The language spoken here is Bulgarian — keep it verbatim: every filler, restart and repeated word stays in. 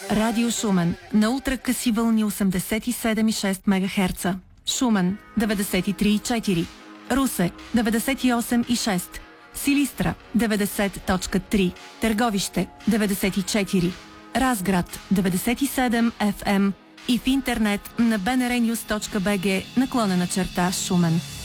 Радио Шумен на ултракъси вълни осемдесет и седем и шест мегахерца. Шумен деветдесет и три и четири. Русе деветдесет и осем и шест. Силистра деветдесет точка три. Търговище деветдесет и четири. Разград деветдесет и седем еф ем и в интернет на бнрnews точка бг наклонена черта Шумен.